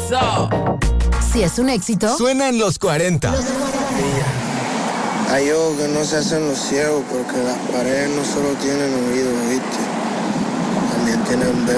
Eso. Si es un éxito, suena en los 40. Hay ojos que no se hacen los ciegos porque las paredes no solo tienen oídos, ¿viste? También tienen